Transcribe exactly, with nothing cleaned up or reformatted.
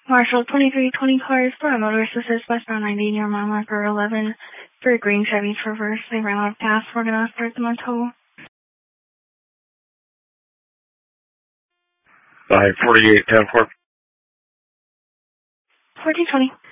Marshall twenty-three twenty cars for a motorist assist westbound ninety near mile marker eleven for a green Chevy Traverse. They ran out of gas. We're going to start them on tow. Bye, forty-eight ten four. fourteen twenty.